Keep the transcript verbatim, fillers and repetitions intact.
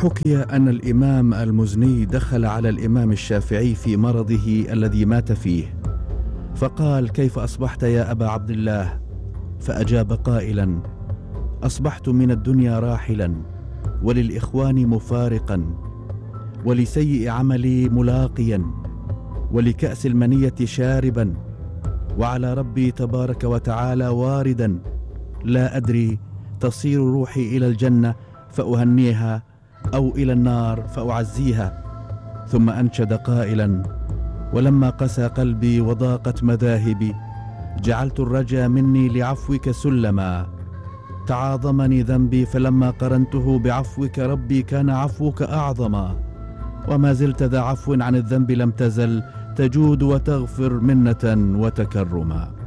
حكي أن الإمام المزني دخل على الإمام الشافعي في مرضه الذي مات فيه، فقال: كيف أصبحت يا أبا عبد الله؟ فأجاب قائلا: أصبحت من الدنيا راحلا، وللإخوان مفارقا، ولسيء عملي ملاقيا، ولكأس المنية شاربا، وعلى ربي تبارك وتعالى واردا، لا أدري تصير روحي إلى الجنة فأهنيها أو إلى النار فأعزيها. ثم أنشد قائلا: ولما قسى قلبي وضاقت مذاهبي، جعلت الرجا مني لعفوك سلما، تعاظمني ذنبي فلما قرنته بعفوك ربي كان عفوك أعظما، وما زلت ذا عفو عن الذنب لم تزل، تجود وتغفر منة وتكرما.